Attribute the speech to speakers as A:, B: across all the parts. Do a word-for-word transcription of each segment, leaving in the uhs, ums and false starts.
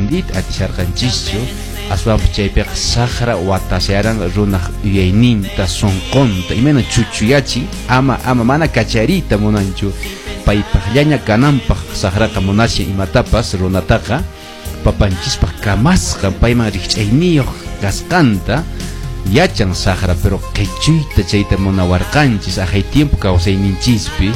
A: bendito atisharqanchischu aswanpas chaypiqa saqra watasearan runaq uyayninta sonqonta imana chuchuyachi ama ama mana kacharita munanchu paypaq llaña kananpaq saqraqa munashi imatapas runataqa papanchispaq kamasqa payman rikch'ayniyuq kasqanta yachan saqra pero qechuyta chayta munawarqanchis ajay tiempo kawsayninchispi.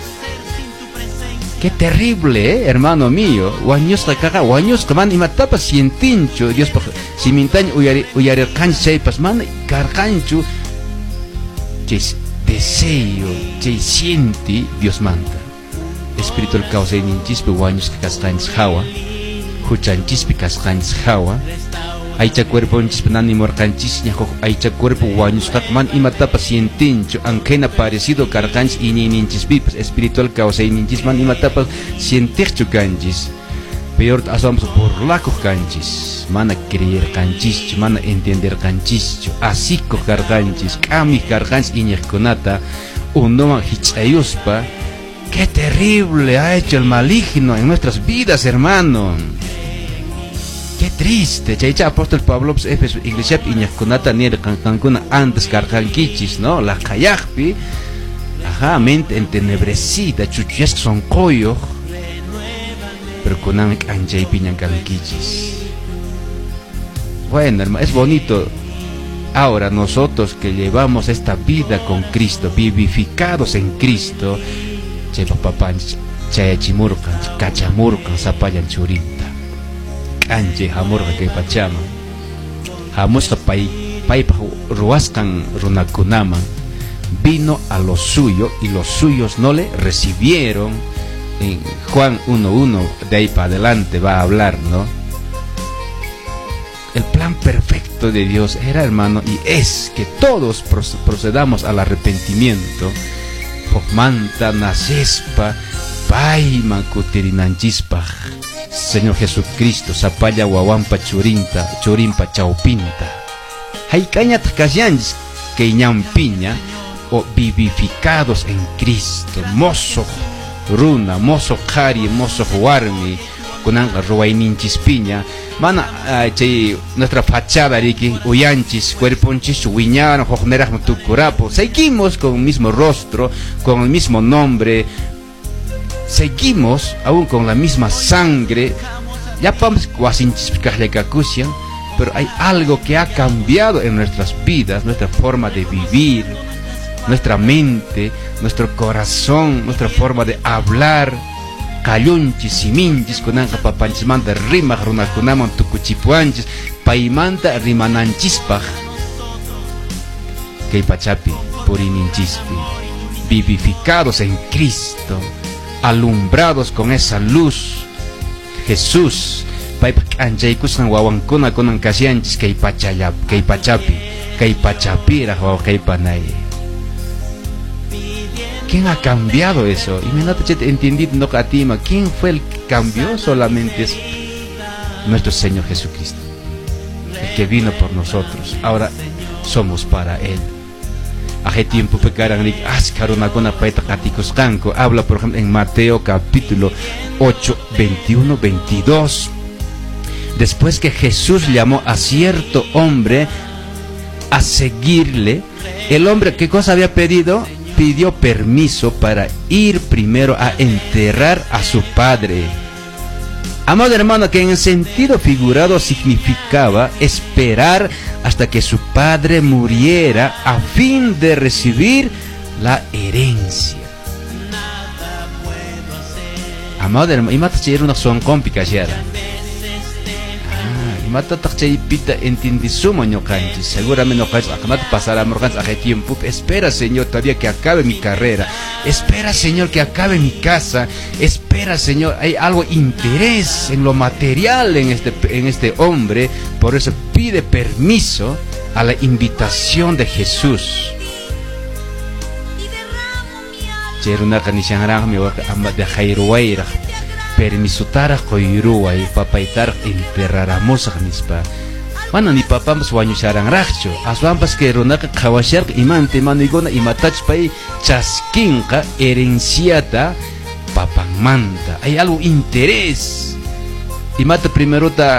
A: Qué terrible, eh, hermano mío. Wañusqa kaqa wañusqa man imatapas sientinchu Dios pa simintañ uyari uyarirqanchis chaypas mana karqanchu chay deseo chay sienti Dios manta espiritual kawsayninchispi wañusqa kasqanchis hawa huchanchispi kasqanchis hawa aycha cuerponchispi nanimurqanchis ña huk aycha cuerpo wañusqa man imatapas sientinchu ankena parecido karqanchis iñiyninchispipas espiritual kawsayninchis man imatapas sientiqchu kanchis peor aswampas burlakuq kanchis mana creerqanchischu mana entenderqanchischu asikuq karqanchis k'amik karqanchis iñiqkunata unuman hich'ayuspa. Qué terrible ha hecho el maligno en nuestras vidas, hermano. Qué triste. Chaycha apóstol Pablo pues efes iglesia iñakunata ni kankuna antes karkankichis, ¿no? La kayakpi. Ajá, mente entenebrecida, chuchas son koyo. Pero kunan anjay piñan kankichis. Bueno, hermano, es bonito. Ahora nosotros que llevamos esta vida con Cristo, vivificados en Cristo, chay papapan chayachimurkan, kachamurkan, sapayan churinta. Anche hamurqa kay pachama hamusqa pay paypaq ruwasqan runakunaman vino a lo suyo y los suyos no le recibieron. En Juan uno uno de ahí para adelante va a hablar, ¿no? El plan perfecto de Dios era, hermano, y es que todos procedamos al arrepentimiento. Manta nasespa payman kutirinanchispaq Señor Jesucristo sapalla wawampa churinta churimpa chaupinta haykañata kasyanchis kay ñampiña o vivificados en Cristo mozo runa mozo qhari mozo warmi kunanqa ruwayninchispiña mana uh, chay nuestra fachada riki uyanchis cuerponchis wiñaran hojnerajman tukurapo seguimos con el mismo rostro con el mismo nombre, seguimos aún con la misma sangre, ya vamos pero hay algo que ha cambiado en nuestras vidas, nuestra forma de vivir, nuestra mente, nuestro corazón, nuestra forma de hablar. Kayunchis, siminchis, kunanqa papanchis manta rimaq runakunaman tukuchipuanchis, paymanta rimananchispaq kay pachapi purinincispi, vivificados en Cristo, alumbrados con esa luz. Jesús paypak anchaykusqan wawankuna kunan kasyanchis kay pachallap kay pachapi kay pachapiraq wawa kay panay. ¿Quién ha cambiado eso? Y me nota entendido no catima. ¿Quién fue el que cambió? Solamente es nuestro Señor Jesucristo, el que vino por nosotros. Ahora somos para Él. Hace tiempo pecaran lik ascarunaguna paita katikoskanko. Habla por ejemplo en Mateo capítulo ocho, veintiuno, veintidós. Después que Jesús llamó a cierto hombre a seguirle, el hombre, ¿qué cosa había pedido? Pidió permiso para ir primero a enterrar a su padre. Amado hermano, que en el sentido figurado significaba esperar hasta que su padre muriera a fin de recibir la herencia. Amado hermano, imata chayar una son compica yara. Mata takchay pita entendí sumo ñocanchis. Seguramente no canchis akamata pasará morgans hace tiempo. Espera, Señor, todavía que acabe mi carrera. Espera, Señor, que acabe mi casa. Espera, Señor, hay algo interés en lo material en este en este hombre. Por eso pide permiso a la invitación de Jesús. Cheruna kanishangrang mi wak amba de Jairuaira. Permisutara koiruay papaitar enterraramos mispa. Mana ni papamos wañu sarang racho. Aswampas que ronaka kawashar imante manigona imatach pai chaskinka herenciata papamanta. Hay algo interés. Imata primero ta